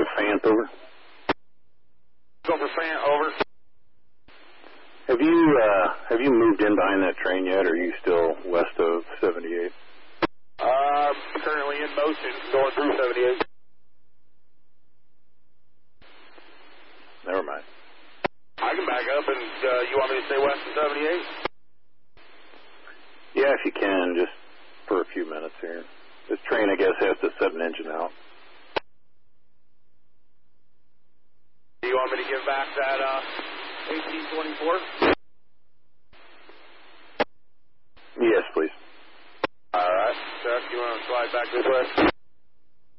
to Fant, over. Go for Fant, over. Have you moved in behind that train yet, or are you still west of 78? Currently in motion, going through 78. Never mind. I can back up, and you want me to stay west of 78? Yeah, if you can, just for a few minutes here. This train, I guess, has to set an engine out. Do you want me to give back that 1824? Yes, please. All right. Chuck, you want to slide back this way?